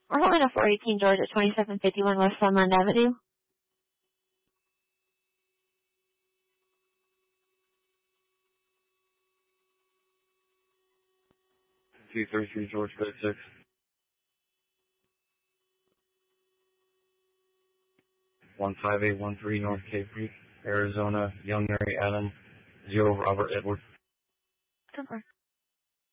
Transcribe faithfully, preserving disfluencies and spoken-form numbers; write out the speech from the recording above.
We're holding a four eighteen George at twenty-seven fifty-one West Sunland Avenue. two thirty-three George thirty-six. one five eight one three North Cape Creek, Arizona, Young Mary Adam, zero Robert Edward. ten four.